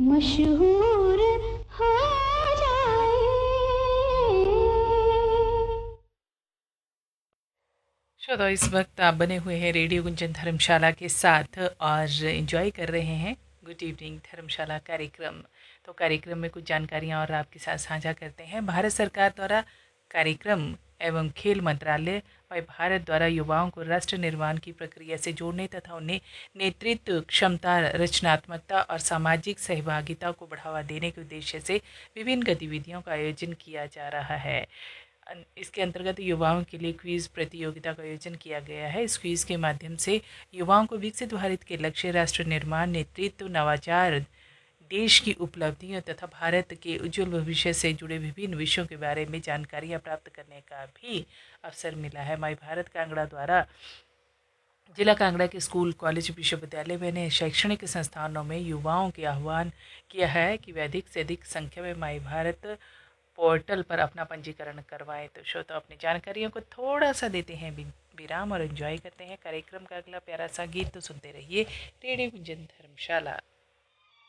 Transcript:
मशहूर हो जाए। श्रोता, इस वक्त आप बने हुए हैं रेडियो गुंजन धर्मशाला के साथ और एंजॉय कर रहे हैं गुड इवनिंग धर्मशाला कार्यक्रम। तो कार्यक्रम में कुछ जानकारियां और आपके साथ साझा करते हैं। भारत सरकार द्वारा कार्यक्रम एवं खेल मंत्रालय व भारत द्वारा युवाओं को राष्ट्र निर्माण की प्रक्रिया से जोड़ने तथा उन्हें नेतृत्व क्षमता, रचनात्मकता और सामाजिक सहभागिता को बढ़ावा देने के उद्देश्य से विभिन्न गतिविधियों का आयोजन किया जा रहा है। इसके अंतर्गत युवाओं के लिए क्विज़ प्रतियोगिता का आयोजन किया गया है। इस क्विज़ के माध्यम से युवाओं को विकसित भारत के लक्ष्य, राष्ट्र निर्माण, नेतृत्व, नवाचार, देश की उपलब्धियों तथा भारत के उज्जवल भविष्य से जुड़े विभिन्न विषयों के बारे में जानकारियां प्राप्त करने का भी अवसर मिला है। माई भारत कांगड़ा द्वारा जिला कांगड़ा के स्कूल, कॉलेज, विश्वविद्यालय में ने शैक्षणिक संस्थानों में युवाओं के आह्वान किया है कि वे अधिक से अधिक संख्या में माई भारत पोर्टल पर अपना पंजीकरण करवाएं। तो श्रोता, अपनी जानकारियों को थोड़ा सा देते हैं विराम और एंजॉय करते हैं कार्यक्रम का अगला प्यारा सा गीत। तो सुनते रहिए रेडियो गुंजन धर्मशाला।